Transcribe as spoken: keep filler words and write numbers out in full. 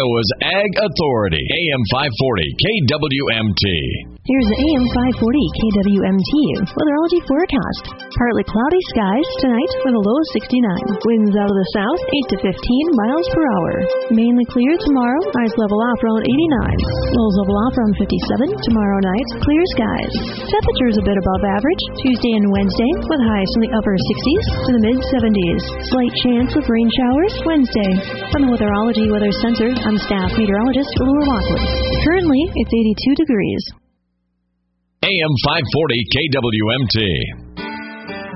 Iowa's Ag Authority, A M five forty K W M T. Here's the A M five forty K W M T weatherology forecast. Partly cloudy skies tonight with a low of sixty-nine. Winds out of the south, eight to fifteen miles per hour. Mainly clear tomorrow, highs level off around eighty-nine. Lows level off around fifty-seven. Tomorrow night, clear skies. Temperatures a bit above average Tuesday and Wednesday with highs in the upper sixties to the mid seventies. Slight chance of rain showers Wednesday. From the Weatherology Weather Center, I'm staff meteorologist Laura Lockley. Currently, it's eighty-two degrees. A M five forty K W M T.